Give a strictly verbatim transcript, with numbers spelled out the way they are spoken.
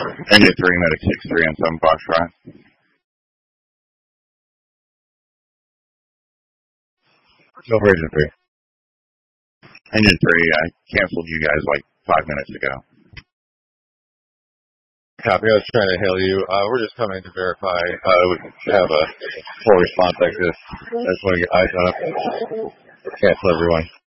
Engine three, Medic six three on seven Foxtrot. Go for Engine three. Engine three, I canceled you guys like five minutes ago. Copy, I was trying to hail you. Uh, we're just coming to verify uh, we have a full response like this. I just want to get eyes on it. Cancel everyone.